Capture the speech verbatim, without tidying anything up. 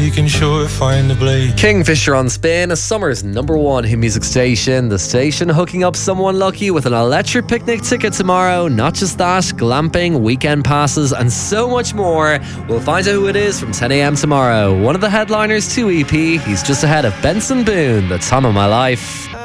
you can sure find the blade. Kingfisher on Spin, a summer's number one hit music station. The station hooking up someone lucky with an electric picnic ticket tomorrow. Not just that, glamping, weekend passes, and so much more. We'll find out who it is from ten a.m. tomorrow. One of the headliners to E P. He's just ahead of Benson Boone, The Time of My Life.